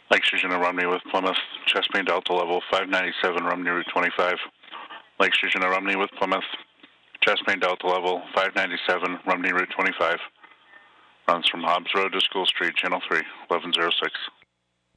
Lake Sturgeon and Rumney with Plymouth, Chesapeake Delta level 597, Rumney Route 25. Lake Sturgeon and Rumney with Plymouth, Chesapeake Delta level 597, Rumney Route 25. Runs from Hobbs Road to School Street, Channel 3, 1106.